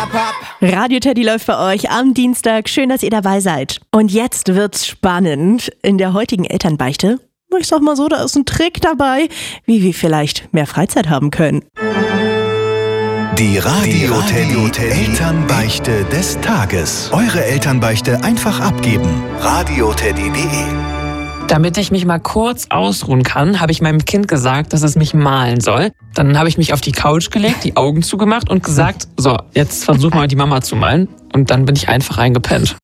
Radio Teddy läuft bei euch am Dienstag. Schön, dass ihr dabei seid. Und jetzt wird's spannend. In der heutigen Elternbeichte, ich sag mal so, da ist ein Trick dabei, wie wir vielleicht mehr Freizeit haben können. Die Radio Teddy Elternbeichte des Tages. Eure Elternbeichte einfach abgeben. radioteddy.de. Damit ich mich mal kurz ausruhen kann, habe ich meinem Kind gesagt, dass es mich malen soll. Dann habe ich mich auf die Couch gelegt, die Augen zugemacht und gesagt, so, jetzt versuch mal die Mama zu malen. Und dann bin ich einfach eingepennt.